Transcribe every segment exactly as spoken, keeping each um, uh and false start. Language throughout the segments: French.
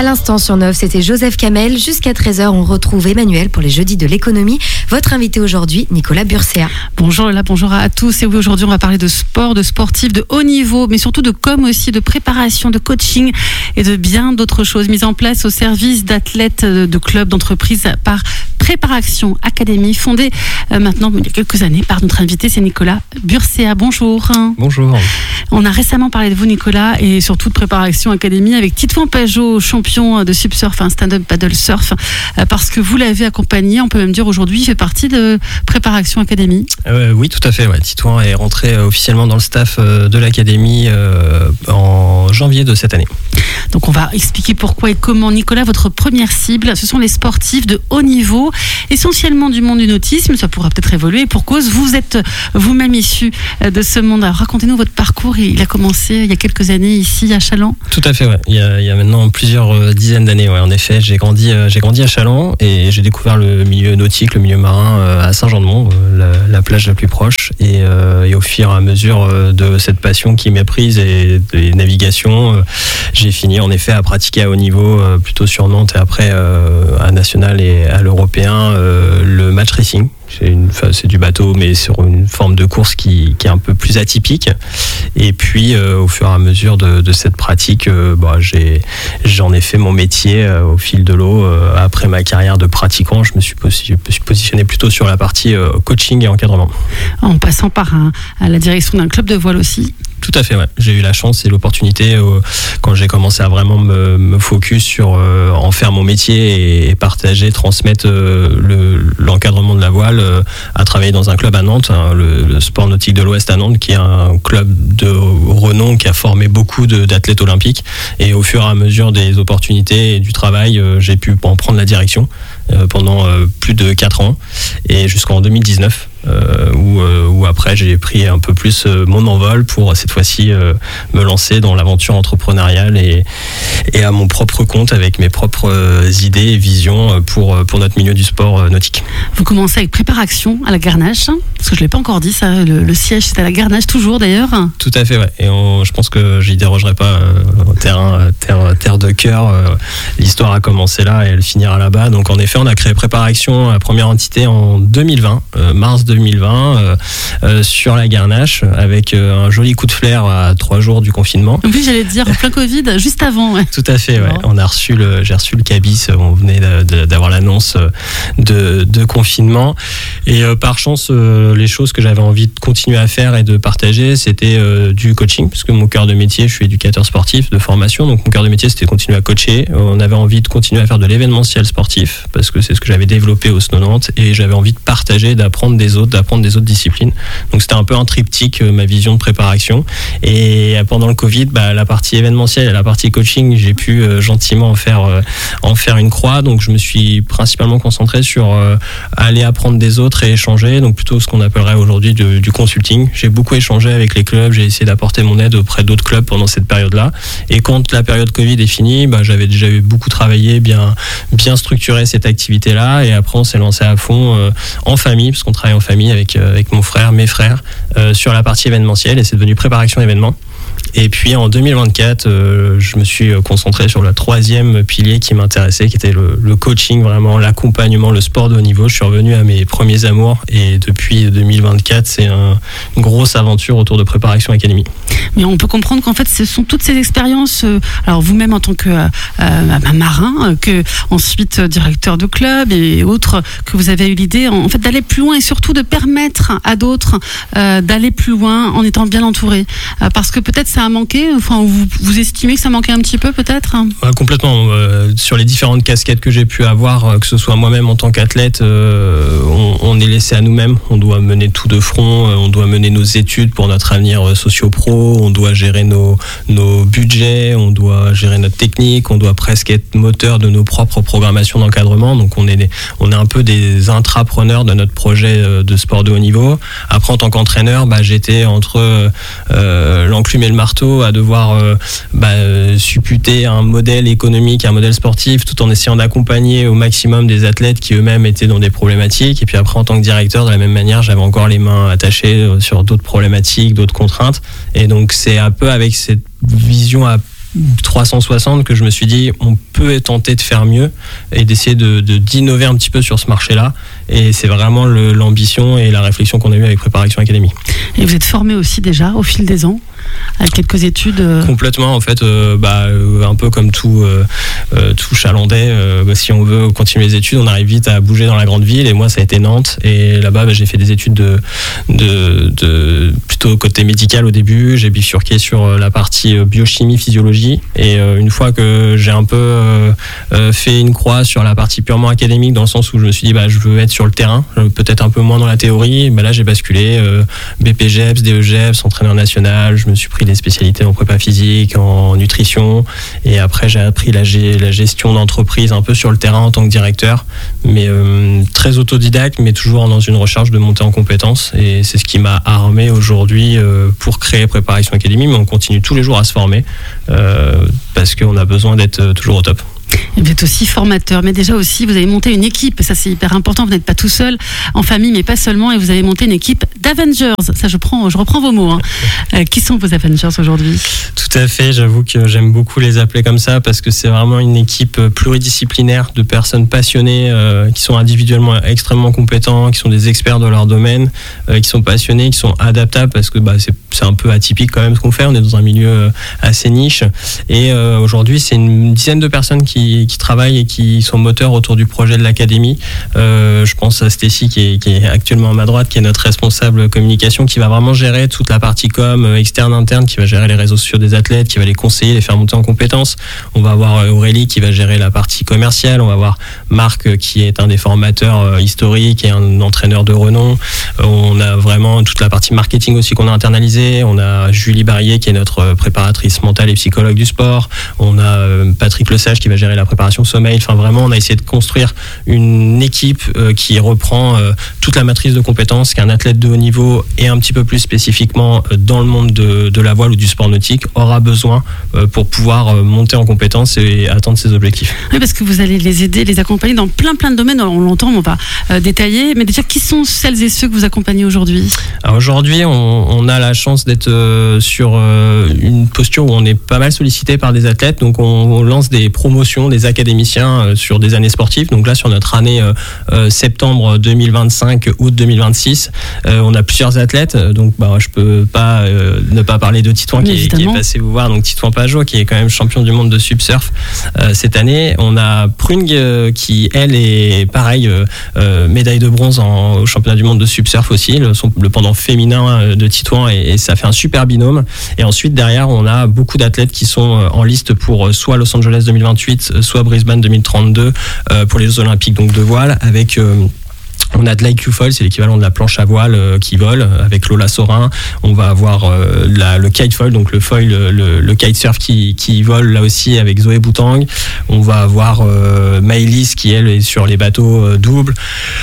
À l'instant sur Neuf, c'était Joseph Kamel. Jusqu'à treize heures, on retrouve Emmanuel pour les jeudis de l'économie. Votre invité aujourd'hui, Nicolas Burcea. Bonjour Lola, bonjour à tous. Et oui, aujourd'hui, on va parler de sport, de sportifs de haut niveau, mais surtout de com aussi, de préparation, de coaching et de bien d'autres choses mises en place au service d'athlètes, de clubs, d'entreprises par Préparation Academy, fondée euh, maintenant il y a quelques années par notre invité, c'est Nicolas Burcea. Bonjour. Bonjour. On a récemment parlé de vous, Nicolas, et surtout de Préparation Academy avec Titouan Pajot, champion de subsurf, un stand-up paddle surf, euh, parce que vous l'avez accompagné, on peut même dire aujourd'hui, il fait partie de Préparation Academy. Euh, oui, tout à fait. Ouais. Titouan est rentré euh, officiellement dans le staff euh, de l'Académie euh, en janvier de cette année. Donc on va expliquer pourquoi et comment. Nicolas, votre première cible, ce sont les sportifs de haut niveau, essentiellement du monde du nautisme. Ça pourra peut-être évoluer pour cause. Vous êtes vous-même issu de ce monde. Alors racontez-nous votre parcours. Il a commencé il y a quelques années ici à Challans. Tout à fait, ouais. Il y a, il y a maintenant plusieurs euh, dizaines d'années. Ouais. En effet, j'ai grandi, euh, j'ai grandi à Challans et j'ai découvert le milieu nautique, le milieu marin euh, à Saint-Jean-de-Mont, euh, la, la plage la plus proche. Et, euh, et au fur et à mesure euh, de cette passion qui m'est prise et des navigations, euh, j'ai fini en effet à pratiquer à haut niveau, euh, plutôt sur Nantes et après euh, à national et à l'européen, euh, le match racing. C'est, une, c'est du bateau, mais sur une forme de course qui, qui est un peu plus atypique. Et puis, euh, au fur et à mesure de, de cette pratique, euh, bah, j'ai, j'en ai fait mon métier euh, au fil de l'eau. Euh, après ma carrière de pratiquant, je me suis, posi- je me suis positionné plutôt sur la partie euh, coaching et encadrement. En passant par un, à la direction d'un club de voile aussi. Tout à fait, ouais. J'ai eu la chance et l'opportunité euh, quand j'ai commencé à vraiment me, me focus sur euh, en faire mon métier et, et partager, transmettre euh, le, l'encadrement de la voile, euh, à travailler dans un club à Nantes, hein, le, le Sport Nautique de l'Ouest à Nantes, qui est un club de renom qui a formé beaucoup de, d'athlètes olympiques. Et au fur et à mesure des opportunités et du travail, euh, j'ai pu en prendre la direction euh, pendant euh, plus de quatre ans et jusqu'en deux mille dix-neuf. Euh, où, euh, où après j'ai pris un peu plus euh, mon envol pour cette fois-ci euh, me lancer dans l'aventure entrepreneuriale et, et à mon propre compte avec mes propres euh, idées et visions pour, pour notre milieu du sport euh, nautique. Vous commencez avec Préparation à la Garnache, parce que je ne l'ai pas encore dit, ça, le, le siège c'est à la Garnache toujours d'ailleurs. Tout à fait, ouais. Et on, je pense que j'y dérogerai pas. Euh, terrain, terre, terre de cœur, euh, l'histoire a commencé là et elle finira là-bas. Donc en effet, on a créé Préparation, la première entité en deux mille vingt, euh, mars deux mille vingt, euh, euh, sur la Garnache, avec euh, un joli coup de flair à trois jours du confinement. Oui, j'allais te dire, en plein Covid, juste avant. Ouais. Tout à fait, ouais. On a reçu le, j'ai reçu le cabis, on venait de, de, d'avoir l'annonce de, de confinement. Et euh, par chance, euh, les choses que j'avais envie de continuer à faire et de partager, c'était euh, du coaching, parce que mon cœur de métier, je suis éducateur sportif de formation, donc mon cœur de métier, c'était de continuer à coacher. On avait envie de continuer à faire de l'événementiel sportif, parce que c'est ce que j'avais développé au S N O Nantes, et j'avais envie de partager, d'apprendre des autres, d'apprendre des autres disciplines. Donc c'était un peu un triptyque, euh, ma vision de préparation. Et pendant le Covid, bah, la partie événementielle et la partie coaching, j'ai pu euh, gentiment en faire, euh, en faire une croix. Donc je me suis principalement concentré sur euh, aller apprendre des autres et échanger, donc plutôt ce qu'on appellerait aujourd'hui du, du consulting. J'ai beaucoup échangé avec les clubs, j'ai essayé d'apporter mon aide auprès d'autres clubs pendant cette période-là. Et quand la période Covid est finie, bah, j'avais déjà eu beaucoup travaillé, bien, bien structuré cette activité-là. Et après, on s'est lancé à fond euh, en famille, parce qu'on travaille en famille avec, euh, avec mon frère, mes frères, euh, sur la partie événementielle, et c'est devenu Préparation événement. Et puis en deux mille vingt-quatre, euh, je me suis concentré sur le troisième pilier qui m'intéressait, qui était le, le coaching, vraiment l'accompagnement, le sport de haut niveau. Je suis revenu à mes premiers amours et depuis deux mille vingt-quatre, c'est un, une grosse aventure autour de Préparation Academy. Mais on peut comprendre qu'en fait, ce sont toutes ces expériences, euh, alors vous-même en tant que euh, euh, marin, euh, que ensuite euh, directeur de club et autres, que vous avez eu l'idée en, en fait d'aller plus loin et surtout de permettre à d'autres euh, d'aller plus loin en étant bien entourés. Euh, parce que peut-être ça a manqué, enfin vous, vous estimez que ça manquait un petit peu peut-être ? Ouais, complètement. Euh, sur les différentes casquettes que j'ai pu avoir, euh, que ce soit moi-même en tant qu'athlète, euh, on, on est laissé à nous-mêmes. On doit mener tout de front, euh, on doit mener nos études pour notre avenir euh, socio-pro, on doit gérer nos, nos budgets, on doit gérer notre technique, on doit presque être moteur de nos propres programmations d'encadrement. Donc on est, des, on est un peu des intrapreneurs de notre projet euh, de sport de haut niveau. Après, en tant qu'entraîneur, bah, j'étais entre euh, l'enclume et le marteau à devoir euh, bah, euh, supputer un modèle économique, un modèle sportif, tout en essayant d'accompagner au maximum des athlètes qui eux-mêmes étaient dans des problématiques. Et puis après, en tant que directeur, de la même manière, j'avais encore les mains attachées sur d'autres problématiques, d'autres contraintes. Et donc c'est un peu avec cette vision à trois cent soixante que je me suis dit on peut tenter de faire mieux et d'essayer de, de d'innover un petit peu sur ce marché-là. Et c'est vraiment le, l'ambition et la réflexion qu'on a eue avec Préparation Academy. Et vous êtes formé aussi déjà au fil des ans à quelques études euh... Complètement, en fait, euh, bah, euh, un peu comme tout, euh, euh, tout Chalandais, euh, bah, si on veut continuer les études, on arrive vite à bouger dans la grande ville. Et moi, ça a été Nantes. Et là-bas, bah, j'ai fait des études de, de, de plutôt côté médical au début. J'ai bifurqué sur la partie biochimie, physiologie. Et euh, une fois que j'ai un peu euh, euh, fait une croix sur la partie purement académique, dans le sens où je me suis dit, bah, je veux être sur le terrain, peut-être un peu moins dans la théorie, bah, là, j'ai basculé euh, B P G E P S, D E G E P S, entraîneur national. Je me suis pris des spécialités en prépa physique, en nutrition, et après j'ai appris la, la gestion d'entreprise un peu sur le terrain en tant que directeur, mais euh, très autodidacte, mais toujours dans une recherche de monter en compétences, et c'est ce qui m'a armé aujourd'hui euh, pour créer Préparation Academy. Mais on continue tous les jours à se former euh, parce qu'on a besoin d'être toujours au top. Et vous êtes aussi formateur, mais déjà aussi vous avez monté une équipe, ça c'est hyper important, vous n'êtes pas tout seul en famille, mais pas seulement, et vous avez monté une équipe d'Avengers, ça je, prends, je reprends vos mots. Hein. Euh, qui sont vos Avengers aujourd'hui ? Tout à fait, j'avoue que j'aime beaucoup les appeler comme ça, parce que c'est vraiment une équipe pluridisciplinaire de personnes passionnées, euh, qui sont individuellement extrêmement compétents, qui sont des experts de leur domaine, euh, qui sont passionnés, qui sont adaptables, parce que bah, c'est, c'est un peu atypique quand même ce qu'on fait, on est dans un milieu assez niche, et euh, aujourd'hui c'est une dizaine de personnes qui Qui, qui travaillent et qui sont moteurs autour du projet de l'académie. Euh, je pense à Stécie qui est, qui est actuellement à ma droite, qui est notre responsable communication, qui va vraiment gérer toute la partie com externe, interne, qui va gérer les réseaux sociaux des athlètes, qui va les conseiller, les faire monter en compétences. On va avoir Aurélie qui va gérer la partie commerciale. On va avoir Marc qui est un des formateurs historiques et un entraîneur de renom. On a vraiment toute la partie marketing aussi qu'on a internalisée. On a Julie Barrier qui est notre préparatrice mentale et psychologue du sport. On a Patrick Lesage qui va gérer la préparation sommeil. Enfin, vraiment, on a essayé de construire une équipe euh, qui reprend euh, toute la matrice de compétences qu'un athlète de haut niveau et un petit peu plus spécifiquement euh, dans le monde de, de la voile ou du sport nautique aura besoin euh, pour pouvoir euh, monter en compétences et atteindre ses objectifs. Oui, parce que vous allez les aider, les accompagner dans plein plein de domaines. Alors, on l'entend, on va euh, détailler. Mais déjà, qui sont celles et ceux que vous accompagnez aujourd'hui ? Alors aujourd'hui, on, on a la chance d'être euh, sur euh, une posture où on est pas mal sollicité par des athlètes. Donc, on, on lance des promotions, des académiciens euh, sur des années sportives. Donc là, sur notre année euh, euh, septembre deux mille vingt-cinq, août deux mille vingt-six, euh, on a plusieurs athlètes. Donc, bah, je peux pas euh, ne pas parler de Titouan qui, qui est passé vous voir. Donc, Titouan Pajot, qui est quand même champion du monde de subsurf euh, cette année. On a Prung euh, qui, elle, est pareil, euh, euh, médaille de bronze en, au championnat du monde de subsurf aussi, le, son, le pendant féminin de Titouan, et, et ça fait un super binôme. Et ensuite, derrière, on a beaucoup d'athlètes qui sont en liste pour soit Los Angeles deux mille vingt-huit, soit Brisbane deux mille trente-deux euh, pour les Jeux Olympiques donc de voile, avec euh, on a de l'I Q foil, c'est l'équivalent de la planche à voile euh, qui vole, avec Lola Sorin. On va avoir euh, la, le kite foil, donc le foil, le, le kitesurf qui, qui vole là aussi avec Zoé Boutang. On va avoir euh, Maëlys qui elle est sur les bateaux euh, doubles.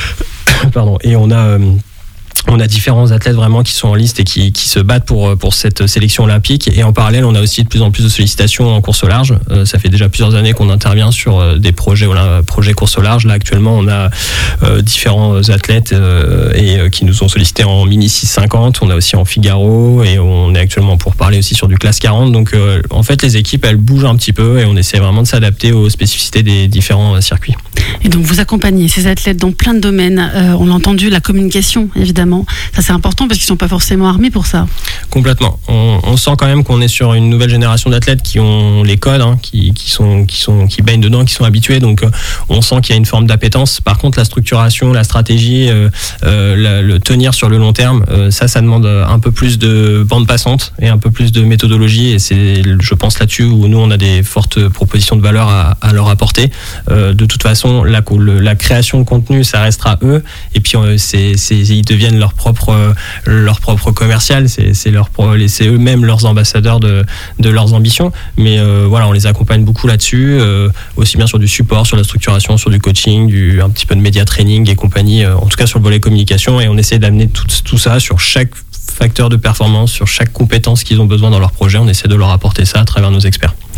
Pardon. Et on a euh, On a différents athlètes vraiment qui sont en liste et qui, qui se battent pour, pour cette sélection olympique. Et en parallèle, on a aussi de plus en plus de sollicitations en course au large. Euh, ça fait déjà plusieurs années qu'on intervient sur des projets, voilà, projets course au large. Là, actuellement, on a euh, différents athlètes euh, et euh, qui nous ont sollicité en mini six cinquante. On a aussi en Figaro et on est actuellement pour parler aussi sur du classe quarante. Donc, euh, en fait, les équipes, elles bougent un petit peu et on essaie vraiment de s'adapter aux spécificités des différents euh, circuits. Et donc, vous accompagnez ces athlètes dans plein de domaines. Euh, on l'a entendu, la communication, évidemment. Ça, c'est important parce qu'ils ne sont pas forcément armés pour ça. Complètement. On, on sent quand même qu'on est sur une nouvelle génération d'athlètes qui ont les codes, hein, qui, qui, sont, qui, sont, qui baignent dedans, qui sont habitués. Donc, euh, on sent qu'il y a une forme d'appétence. Par contre, la structuration, la stratégie, euh, euh, la, le tenir sur le long terme, euh, ça, ça demande un peu plus de bande passante et un peu plus de méthodologie. Et c'est, je pense, là-dessus où nous, on a des fortes propositions de valeur à, à leur apporter. Euh, de toute façon, la, la création de contenu, ça restera eux. Et puis, euh, c'est, c'est, ils deviennent leur propre leur propre commercial, c'est, c'est, leur, c'est eux-mêmes leurs ambassadeurs de, de leurs ambitions, mais euh, voilà, on les accompagne beaucoup là-dessus, euh, aussi bien sur du support, sur la structuration, sur du coaching, du, un petit peu de média training et compagnie, euh, en tout cas sur le volet communication, et on essaie d'amener tout, tout ça sur chaque facteur de performance, sur chaque compétence qu'ils ont besoin dans leur projet, on essaie de leur apporter ça à travers nos experts.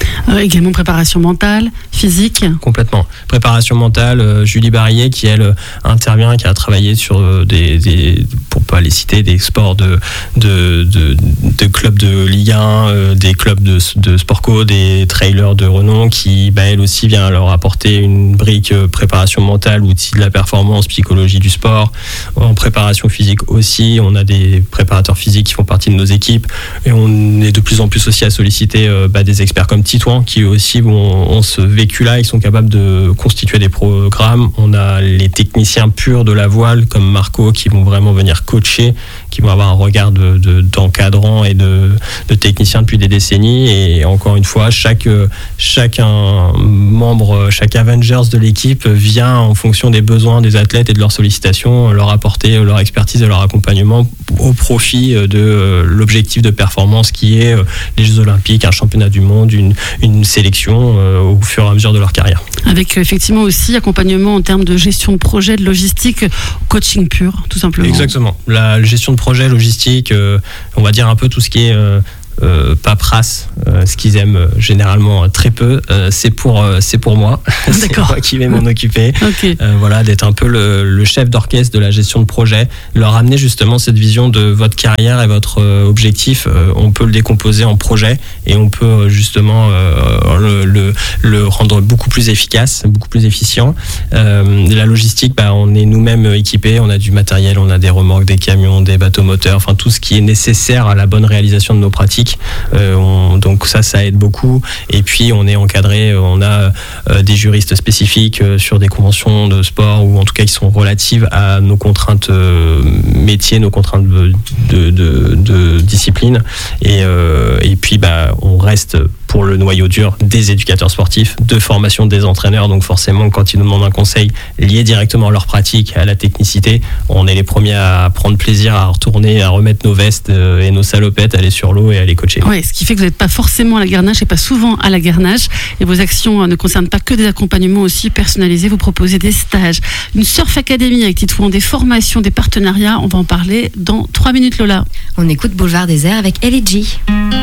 Euh, également préparation mentale, physique. Complètement. Préparation mentale, euh, Julie Barillet qui elle intervient, qui a travaillé sur euh, des, des, pour pas les citer, des sports de, de, de, de clubs de Ligue un, euh, des clubs de, de Sportco, des trailers de renom, qui bah, elle aussi vient leur apporter une brique euh, préparation mentale, outils de la performance, psychologie du sport. En préparation physique aussi, on a des préparateurs physiques qui font partie de nos équipes et on est de plus en plus aussi à solliciter euh, bah, des experts comme Titouan qui aussi ont, ont ce vécu-là, ils sont capables de constituer des programmes. On a les techniciens purs de la voile comme Marco qui vont vraiment venir coacher, qui vont avoir un regard de, de, d'encadrant et de, de technicien depuis des décennies. Et encore une fois, chaque, chaque un membre, chaque Avengers de l'équipe vient en fonction des besoins des athlètes et de leurs sollicitations, leur apporter leur expertise et leur accompagnement au profit de l'objectif de performance qui est les Jeux Olympiques, un championnat du monde, une, une sélection euh, au fur et à mesure de leur carrière. Avec effectivement aussi accompagnement en termes de gestion de projet, de logistique, coaching pur, tout simplement. Exactement. La gestion de projet, logistique, euh, on va dire un peu tout ce qui est euh, Euh, paperasse, euh, ce qu'ils aiment euh, généralement euh, très peu, euh, c'est pour euh, c'est pour moi. C'est moi qui vais m'en occuper. Okay. Euh, voilà, d'être un peu le, le chef d'orchestre de la gestion de projet, leur amener justement cette vision de votre carrière et votre euh, objectif. Euh, on peut le décomposer en projet et on peut euh, justement euh, le, le, le rendre beaucoup plus efficace, beaucoup plus efficient. Euh, la logistique, bah, on est nous-mêmes équipés, on a du matériel, on a des remorques, des camions, des bateaux moteurs, enfin tout ce qui est nécessaire à la bonne réalisation de nos pratiques. Euh, on, donc ça, ça aide beaucoup. Et puis on est encadré, on a euh, des juristes spécifiques euh, sur des conventions de sport ou en tout cas qui sont relatives à nos contraintes euh, métiers, nos contraintes de, de, de, de discipline. Et, euh, et puis bah, on reste pour le noyau dur des éducateurs sportifs, de formation des entraîneurs. Donc forcément, quand ils nous demandent un conseil lié directement à leur pratique, à la technicité, on est les premiers à prendre plaisir à retourner, à remettre nos vestes euh, et nos salopettes, aller sur l'eau et aller coacher. Oui, ce qui fait que vous n'êtes pas forcément à la garnage et pas souvent à la garnage. Et vos actions ne concernent pas que des accompagnements aussi personnalisés. Vous proposez des stages, une Surf Academy avec Titouan, des formations, des partenariats. On va en parler dans trois minutes, Lola. On écoute Boulevard Désert avec L G.